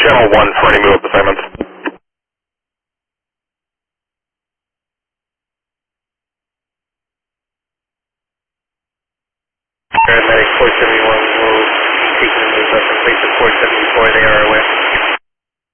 Channel 1 for any move-up assignments. Paramedic 471 will take the move up and place at 474, they are away.